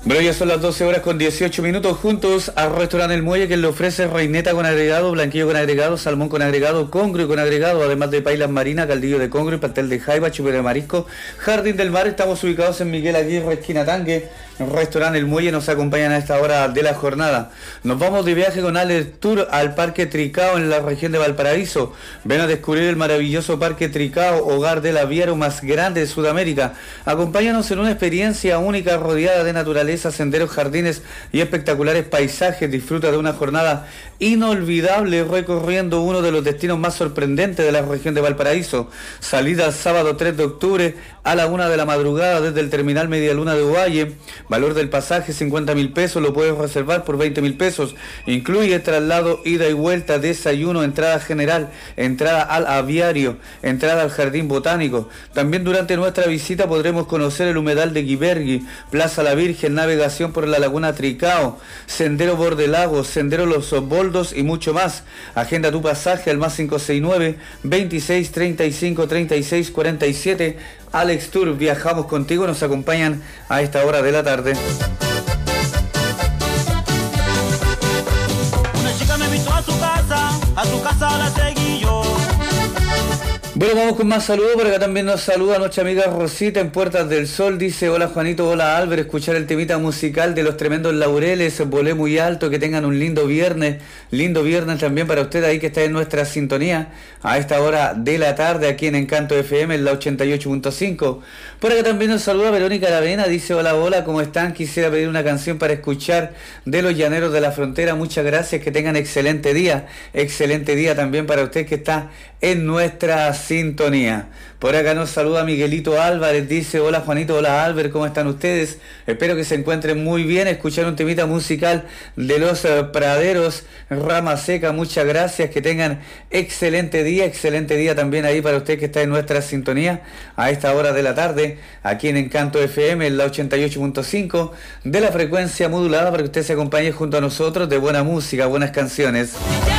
Bueno, ya son las 12 horas con 18 minutos juntos al restaurante El Muelle, que le ofrece reineta con agregado, blanquillo con agregado, salmón con agregado, congrio con agregado, además de pailas marinas, caldillo de congrio, pastel de jaiba, chupete de marisco, jardín del mar. Estamos ubicados en Miguel Aguirre, esquina Tanque. Restaurante El Muelle nos acompañan a esta hora de la jornada. Nos vamos de viaje con Alex Tour al Parque Tricao en la región de Valparaíso. Ven a descubrir el maravilloso Parque Tricao, hogar del aviario más grande de Sudamérica. Acompáñanos en una experiencia única rodeada de naturaleza, senderos, jardines y espectaculares paisajes. Disfruta de una jornada inolvidable recorriendo uno de los destinos más sorprendentes de la región de Valparaíso. Salida sábado 3 de octubre a la 1 de la madrugada desde el terminal Media Luna de Ovalle. Valor del pasaje 50.000 pesos, lo puedes reservar por 20.000 pesos. Incluye traslado, ida y vuelta, desayuno, entrada general, entrada al aviario, entrada al jardín botánico. También durante nuestra visita podremos conocer el humedal de Guibergui, Plaza La Virgen, navegación por la laguna Tricao, sendero Bordelago, sendero Los Boldos y mucho más. Agenda tu pasaje al más 569 26 35 36 47. Alex Tour, viajamos contigo, nos acompañan a esta hora de la tarde. Una chica me invitó a su casa la seguí yo. Bueno, vamos con más saludos. Por acá también nos saluda nuestra amiga Rosita en Puertas del Sol. Dice: hola Juanito, hola Álvaro, escuchar el temita musical de Los Tremendos Laureles, volé muy alto, que tengan un lindo viernes también para usted ahí que está en nuestra sintonía a esta hora de la tarde aquí en Encanto FM en la 88.5. Por acá también nos saluda Verónica Aravena, dice: hola, ¿cómo están? Quisiera pedir una canción para escuchar de Los Llaneros de la Frontera. Muchas gracias, que tengan excelente día también para usted que está en nuestra sintonía. Por acá nos saluda Miguelito Álvarez, dice: hola Juanito, hola Álvaro, ¿cómo están ustedes? Espero que se encuentren muy bien. Escuchar un temita musical de Los Praderos, Rama Seca. Muchas gracias, que tengan excelente día también ahí para usted que está en nuestra sintonía a esta hora de la tarde, aquí en Encanto FM, en la 88.5 de la frecuencia modulada, para que usted se acompañe junto a nosotros de buena música, buenas canciones.